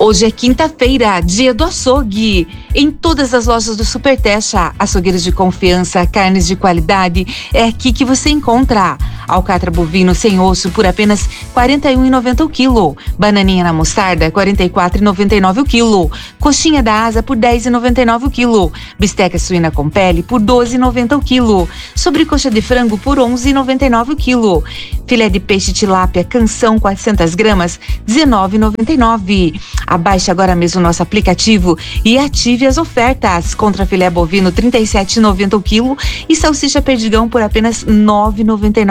Hoje é quinta-feira, dia do açougue. Em todas as lojas do Supertecha, açougueiros de confiança, carnes de qualidade, é aqui que você encontra. Alcatra bovino sem osso por apenas R$ 41,90 o quilo. Bananinha na mostarda, R$ 44,99 o quilo. Coxinha da asa por R$ 10,99 o quilo. Bisteca suína com pele por R$ 12,90 o quilo. Sobrecoxa de frango por R$ 11,99 o quilo. Filé de peixe tilápia canção 400 gramas, R$ 19,99. Abaixe agora mesmo o nosso aplicativo e ative as ofertas. Contra filé bovino R$ 37,90 o quilo e salsicha perdigão por apenas R$ 9,99